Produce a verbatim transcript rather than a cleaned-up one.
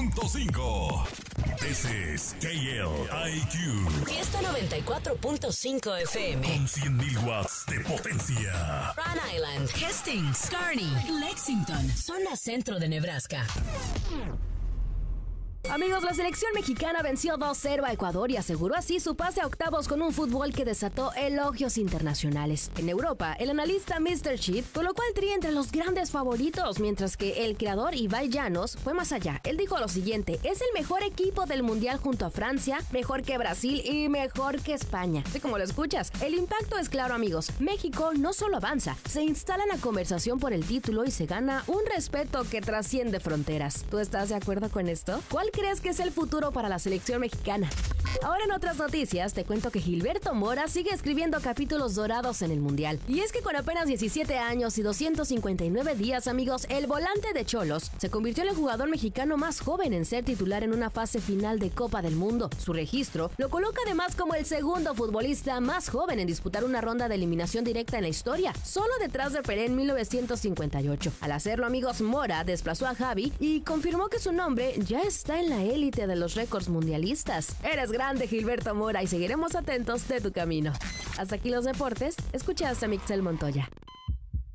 punto cinco. This is K L I Q. Fiesta noventa y cuatro punto cinco F M. Con cien mil watts de potencia. Rhode Island, Hastings, Kearney, Lexington, zona centro de Nebraska. Amigos, la selección mexicana venció dos cero a Ecuador y aseguró así su pase a octavos con un fútbol que desató elogios internacionales. En Europa, el analista míster Chip colocó al Tri entre los grandes favoritos, mientras que el creador Ibai Llanos fue más allá. Él dijo lo siguiente: es el mejor equipo del Mundial junto a Francia, mejor que Brasil y mejor que España. Así como lo escuchas, el impacto es claro, amigos. México no solo avanza, se instala en la conversación por el título y se gana un respeto que trasciende fronteras. ¿Tú estás de acuerdo con esto? ¿Cuál crees que es el futuro para la selección mexicana? Ahora en otras noticias te cuento que Gilberto Mora sigue escribiendo capítulos dorados en el Mundial. Y es que con apenas diecisiete años y doscientos cincuenta y nueve días, amigos, el volante de Cholos se convirtió en el jugador mexicano más joven en ser titular en una fase final de Copa del Mundo. Su registro lo coloca además como el segundo futbolista más joven en disputar una ronda de eliminación directa en la historia, solo detrás de Pelé en mil novecientos cincuenta y ocho. Al hacerlo, amigos, Mora desplazó a Javi y confirmó que su nombre ya está en la élite de los récords mundialistas. Eres grande, Gilberto Mora, y seguiremos atentos de tu camino. Hasta aquí los deportes. Escuchaste a Mixel Montoya.